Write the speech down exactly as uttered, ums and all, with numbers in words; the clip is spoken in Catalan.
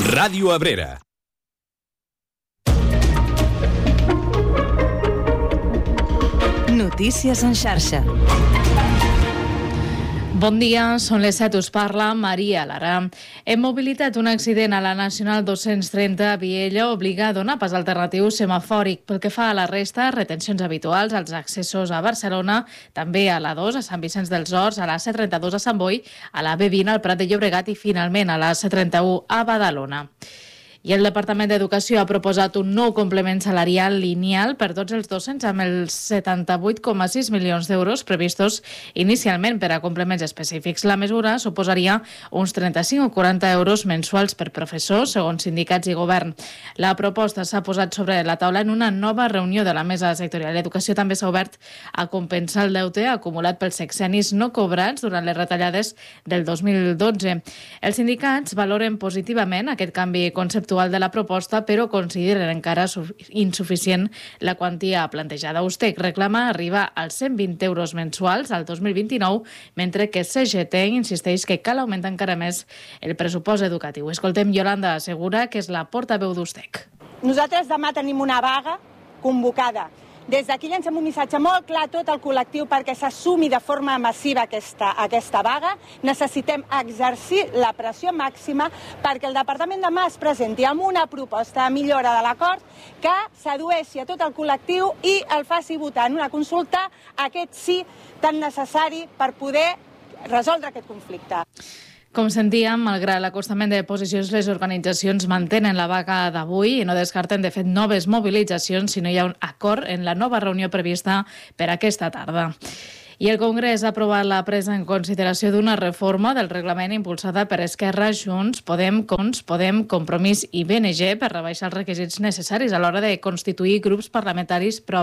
Ràdio Abrera. Notícies en xarxa. Bon dia, són les set, us parla Maria Lara. Hem mobilitat un accident a la Nacional dos-cents trenta a Viella obliga a donar pas alternatiu semafòric. Pel que fa a la resta, retencions habituals als accessos a Barcelona, també a l'A dos, a Sant Vicenç dels Horts, a la C trenta-dos a Sant Boi, a la B vint al Prat de Llobregat i finalment a la C trenta-u a Badalona. I el Departament d'Educació ha proposat un nou complement salarial lineal per tots els docents amb els setanta-vuit coma sis milions d'euros previstos inicialment per a complements específics. La mesura suposaria uns trenta-cinc o quaranta euros mensuals per professors, segons sindicats i govern. La proposta s'ha posat sobre la taula en una nova reunió de la Mesa Sectorial. L'Educació també s'ha obert a compensar el deute acumulat pels sexennis no cobrats durant les retallades del dos mil dotze. Els sindicats valoren positivament aquest canvi conceptual de la proposta, però consideren encara insuficient la quantia plantejada. USTEC reclama arribar als cent vint euros mensuals al dos mil vint-i-nou, mentre que C G T insisteix que cal augmentar encara més el pressupost educatiu. Escoltem Yolanda Segura, que és la portaveu d'USTEC. Nosaltres demà tenim una vaga convocada. Des d'aquí llancem un missatge molt clar a tot el col·lectiu perquè s'assumi de forma massiva aquesta, aquesta vaga. Necessitem exercir la pressió màxima perquè el Departament demà es presenti amb una proposta de millora de l'acord que sedueixi a tot el col·lectiu i el faci votar en una consulta aquest sí tan necessari per poder resoldre aquest conflicte. Com sentíem, malgrat l'acostament de posicions, les organitzacions mantenen la vaga d'avui i no descarten, de fet, noves mobilitzacions si no hi ha un acord en la nova reunió prevista per aquesta tarda. I el Congrés ha aprovat la presa en consideració d'una reforma del reglament impulsada per Esquerra, Junts, Podem, Cons, Podem, Compromís i B N G per rebaixar els requisits necessaris a l'hora de constituir grups parlamentaris propis